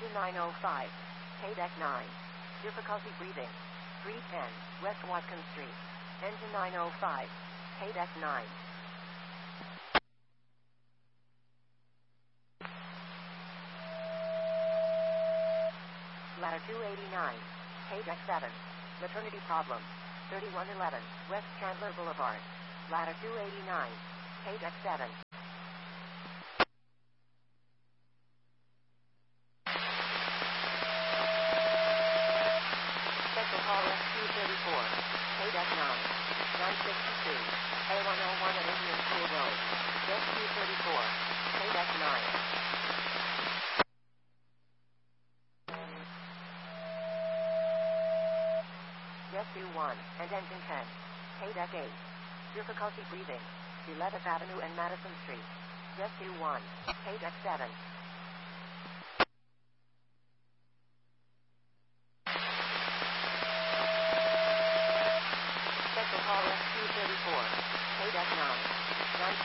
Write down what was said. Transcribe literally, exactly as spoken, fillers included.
Engine nine oh five. K-Deck nine. Difficulty breathing. three ten. West Watkins Street. Engine nine oh five. K-Deck nine. Ladder two eighty-nine. K-Deck seven. Maternity problem. thirty-one eleven. West Chandler Boulevard. Ladder two eighty-nine. K-Deck seven. Special call S Q thirty-four. K-Deck nine. nine sixty-two. A one oh one at Indian School Road. S Q thirty-four. K-Deck nine. Rescue one, and Engine ten. K-Deck eight. Difficulty breathing. eleventh Avenue and Madison Street. Rescue one, K-Deck seven. Special call S Q thirty-four. K-Deck nine. nine